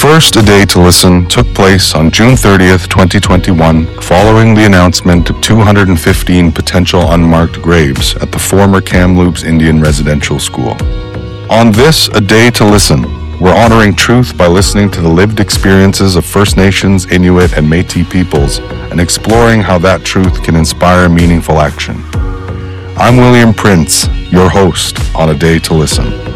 first A Day to Listen took place on June 30th, 2021, following the announcement of 215 potential unmarked graves at the former Kamloops Indian Residential School. On this A Day to Listen, we're honoring truth by listening to the lived experiences of First Nations, Inuit, and Métis peoples and exploring how that truth can inspire meaningful action. I'm William Prince, your host on A Day to Listen.